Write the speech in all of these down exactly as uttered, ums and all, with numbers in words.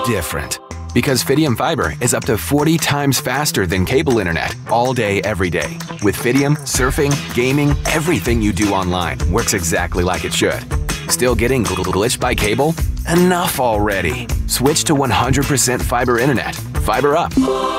different. Because Fidium Fiber is up to forty times faster than cable internet all day, every day. With Fidium, surfing, gaming, everything you do online works exactly like it should. Still getting glitched by cable? Enough already. Switch to one hundred percent fiber internet. Fiber up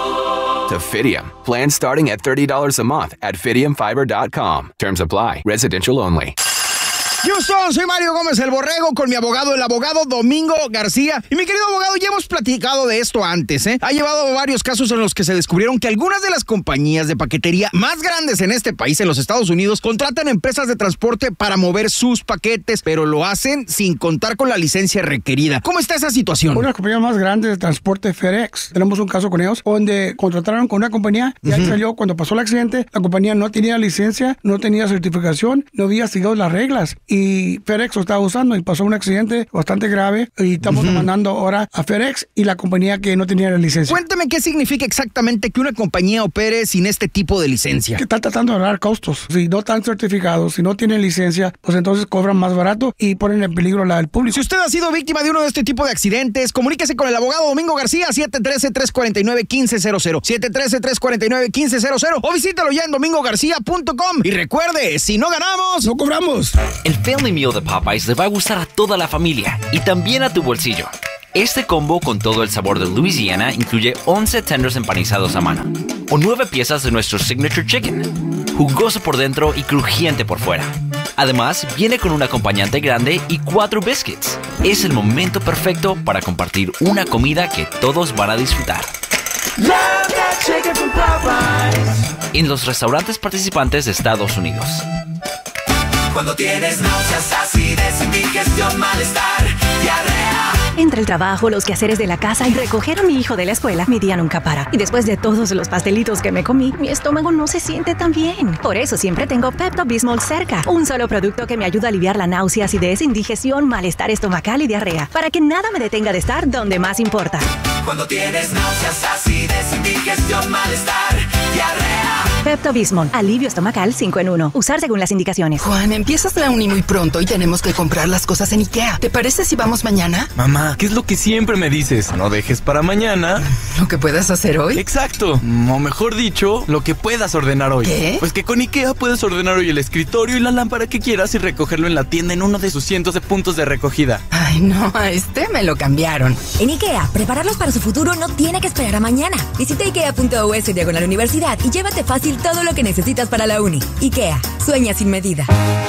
to Fidium. Plans starting at thirty dollars a month at fidium fiber dot com. Terms apply. Residential only. Houston, soy Mario Gómez el Borrego con mi abogado, el abogado Domingo García. Y mi querido abogado, ya hemos platicado de esto antes, ¿eh? Ha llevado varios casos en los que se descubrieron que algunas de las compañías de paquetería más grandes en este país, en los Estados Unidos, contratan empresas de transporte para mover sus paquetes, pero lo hacen sin contar con la licencia requerida. ¿Cómo está esa situación? Una compañía más grande de transporte, FedEx, tenemos un caso con ellos, donde contrataron con una compañía y ahí uh-huh. salió, cuando pasó el accidente, la compañía no tenía licencia, no tenía certificación, no había seguido las reglas. Y FedEx lo estaba usando y pasó un accidente bastante grave y estamos uh-huh. demandando ahora a FedEx y la compañía que no tenía la licencia. Cuéntame qué significa exactamente que una compañía opere sin este tipo de licencia. Que están tratando de ahorrar costos. Si no están certificados, si no tienen licencia, pues entonces cobran más barato y ponen en peligro la del público. Si usted ha sido víctima de uno de este tipo de accidentes, comuníquese con el abogado Domingo García, siete uno tres, tres cuatro nueve, uno cinco cero cero, siete uno tres, tres cuatro nueve, uno cinco cero cero o visítalo ya en domingo garcía punto com. Y recuerde, si no ganamos, no cobramos. El Family Meal de Popeyes le va a gustar a toda la familia y también a tu bolsillo. Este combo con todo el sabor de Louisiana incluye once tenders empanizados a mano o nueve piezas de nuestro Signature Chicken, jugoso por dentro y crujiente por fuera. Además, viene con un acompañante grande y cuatro biscuits. Es el momento perfecto para compartir una comida que todos van a disfrutar. Love that chicken from Popeyes. En los restaurantes participantes de Estados Unidos. Cuando tienes náuseas, acidez, indigestión, malestar, diarrea. Entre el trabajo, los quehaceres de la casa y recoger a mi hijo de la escuela, mi día nunca para. Y después de todos los pastelitos que me comí, mi estómago no se siente tan bien. Por eso siempre tengo Pepto-Bismol cerca. Un solo producto que me ayuda a aliviar la náusea, acidez, indigestión, malestar estomacal y diarrea. Para que nada me detenga de estar donde más importa. Cuando tienes náuseas, acidez, indigestión, malestar, diarrea. Pepto-Bismol, alivio estomacal cinco en uno. Usar según las indicaciones. Juan, empiezas la uni muy pronto y tenemos que comprar las cosas en IKEA. ¿Te parece si vamos mañana? Mamá, ¿qué es lo que siempre me dices? No dejes para mañana ¿lo que puedas hacer hoy? Exacto, o mejor dicho, lo que puedas ordenar hoy. ¿Qué? Pues que con IKEA puedes ordenar hoy el escritorio y la lámpara que quieras y recogerlo en la tienda en uno de sus cientos de puntos de recogida. Ay, no, a este me lo cambiaron. En IKEA, prepararlos para su futuro no tiene que esperar a mañana. Visita ikea punto u s diagonal universidad y llévate fácil todo lo que necesitas para la uni. IKEA, sueña sin medida.